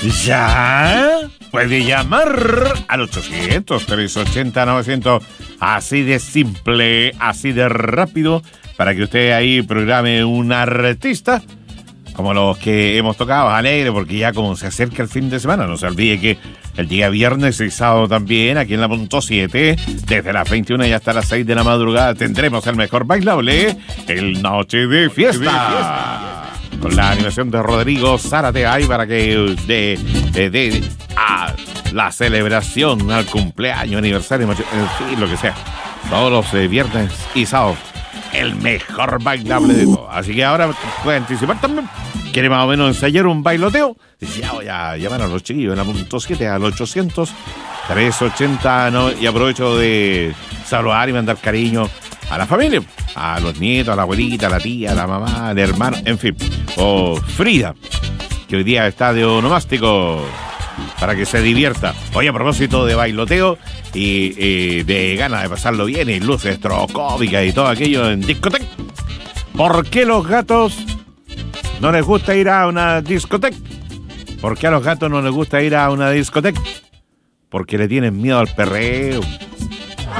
¿Ya? Puede llamar al 800-380-900. Así de simple, así de rápido, para que usted ahí programe un artista como los que hemos tocado, alegre, porque ya como se acerca el fin de semana, no se olvide que el día viernes y sábado también, aquí en la Punto 7, desde las 21 y hasta las 6 de la madrugada, tendremos el mejor bailable, el Noche de Fiesta. Con la animación de Rodrigo Zárate ahí para que de la celebración, al cumpleaños, aniversario, en fin, lo que sea. Todos los viernes y sábados. El mejor bailable de todo. Así que ahora puede anticipar también. ¿Quiere más o menos ensayar un bailoteo? Dice, ya voy a llamar a los chiquillos en la Punto 7 al 800-380. Y aprovecho de saludar y mandar cariño a la familia, a los nietos, a la abuelita, a la tía, a la mamá, al hermano, en fin. O Frida, que hoy día está de onomástico, para que se divierta. Hoy, a propósito de bailoteo y de ganas de pasarlo bien y luces estroboscópicas y todo aquello en discoteca, ¿por qué los gatos no les gusta ir a una discoteca? ¿Por qué a los gatos no les gusta ir a una discoteca? Porque le tienen miedo al perreo.